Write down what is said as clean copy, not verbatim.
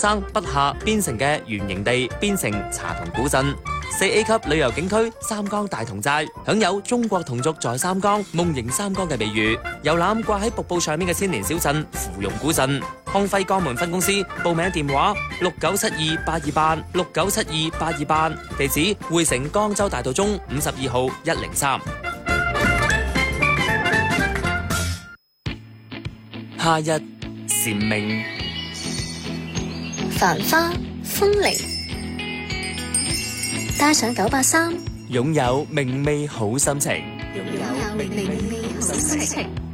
生筆下邊城嘅原營地邊城茶同古鎮。4A 級旅遊景區三江大同寨，享有中國同族在三江、夢迎三江嘅美譽。遊覽掛喺瀑布上面嘅千年小鎮芙蓉古鎮。康輝江門分公司報名電話6972-828 6972-828，地址匯城江州大道中52號103。夏日蟬鳴， 繁花風鈴，帶上983， 擁有明媚好心情。 擁有明媚好心情。